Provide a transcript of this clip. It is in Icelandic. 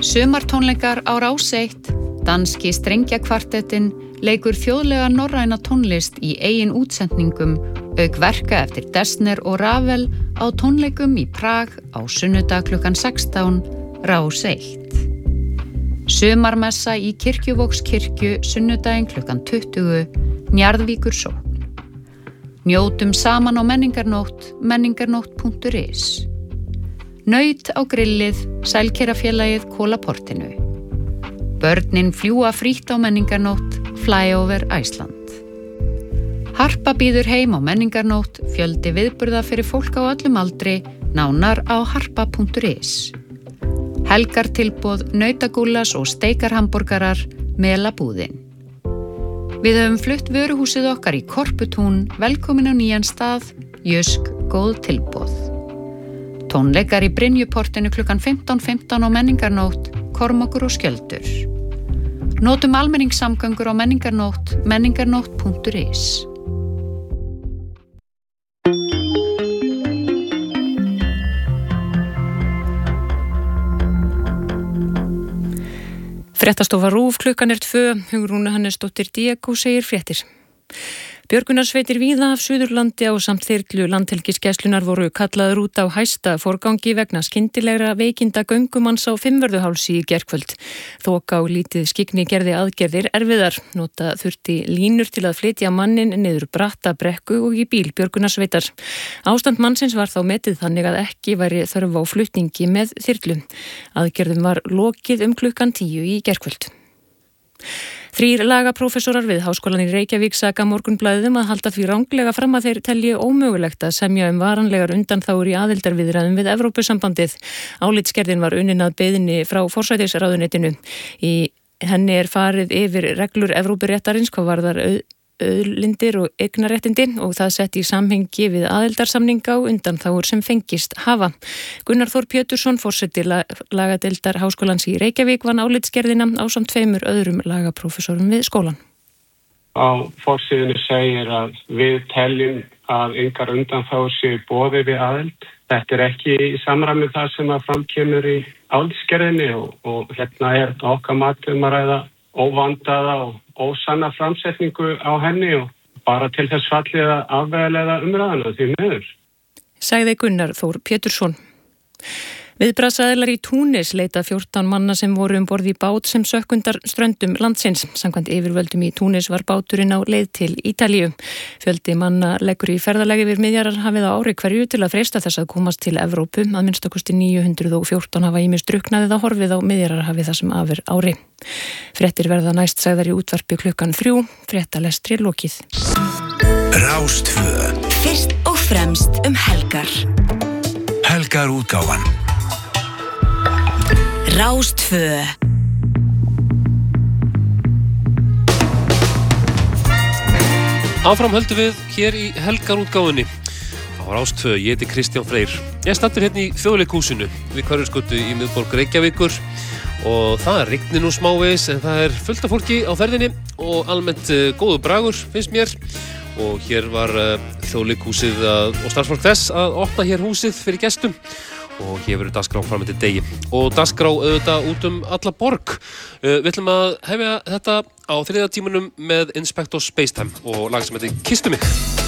Sumartónleikar á Rás 1, danski strengjakvartettinn leikur þjóðlega norræna tónlist í eigin útsendningum auk verka eftir Dessner og Ravel á tónleikum í Prag á sunnudag klukkan 16, Rás 1. Sumarmessa í Kirkjuvogskirkju sunnudaginn klukkan 20, Njarðvíkursókn. Njótum saman á menningarnótt, menningarnótt.is. Naut á grillið, Sælkerafélagið Kólaportinu. Börnin fljúga frítt á menningarnótt, Flyover Iceland. Harpa býður heim á menningarnótt, fjöldi viðburða fyrir fólk á öllum aldri, nánar á harpa.is. Helgartilboð, nautagúllas og steikarhamborgarar, Melabúðin. Við höfum flutt vöruhúsið okkar í Korputún, velkomin á nýjan stað, Jysk, góð tilboð. Tónleikar í Brynjuportinu klukkan 15:15 á menningarnótt, Kormákur og Skjöldur. Notum almenningssamgöngur á menningarnótt, menningarnótt.is. Fréttastofa RÚV, klukkan 2, Hugrún Hannesdóttir Diego segir fréttir. Björgunarsveitir víða af Suðurlandi á samt þyrlu Landhelgisgæslunnar voru kallaður út á hæsta forgangi vegna skyndilegra veikinda göngumanns á Fimmvörðuhálsi í gærkvöld. Þoka og lítið skyggni gerði aðgerðir erfiðar. Nota þurfti línur til að flytja mannin niður bratta brekku og í bíl björgunarsveitar. Ástand mannsins var þá metið þannig að ekki væri þörf á flutningi með þyrlu. Aðgerðum var lokið klukkan 10 í gærkvöld. 3 lagaprófessorar við Háskólann í Reykjavík saka Morgunblaðið að halda því ranglega fram að þeir telji ómögulegt að semja varanlegar undanþágur í aðildarviðræðum við Evrópusambandið. Álitsgerðin var unnin að beiðni frá forsætisráðuneytinu. Í henni farið yfir reglur Evrópuréttarins hvað varðar auðlindir og eignaréttindi og það sett í samhengi við aðildarsamninga og undanþágur sem fengist hafa. Gunnar Þór Pétursson, forseti lagadeildar Háskólans í Reykjavík, vann álitsgerðina ásamt 2 öðrum lagaprófessorum við skólan. Á forsíðunni segir að við teljum að engar undanþágur séu í boði við aðild. Þetta ekki í samræmi það sem að framkemur í álitsgerðinni og hérna okkar mati að ræða óvandaða og ósanna framsetningu á henni og bara til þess fallið að afvegaleiða umræðuna því miður. Sagði Gunnar Þór Pétursson. Viðbragðsaðilar í Túnis leita 14 manna sem voru borð í bát sem sökk undan ströndum landsins. Samkvæmt yfirvöldum í Túnis var báturinn á leið til Ítalíu. Fjöldi manna leggur í ferðalagi yfir Miðjarðarhafið á ári hverju til að freista þess að komast til Evrópu. Að minnstakosti 914 hafa ýmist drukknað eða horfið á Miðjarðarhafið þar sem af ári. Fréttir verða næst sagðar í útvarpi klukkan 3, fréttalestri lokið. Rás 2. Fyrst og fremst helgar. Helgarútgáfan. Rás 2. Áfram höldum við hér í helgarútgáfunni á Rás 2. Ég heiti Kristján Freyr. Ég stattur hérna í Þjóðleikhúsinu við Hverfisgötu í miðborg Reykjavíkur og það rignir nú smávegis en það fullt af fólki á ferðinni og almennt góður bragur finnst mér og hér var Þjóðleikhúsið og starfsfólk þess að opna hér húsið fyrir gestum og hér verður dagskrá fram eftir degi og dagskrá auðvitað út alla borg. Við ætlum að hefja þetta á 3. tímanum með Inspector Spacetime og lag sem heitir Kisstu mig.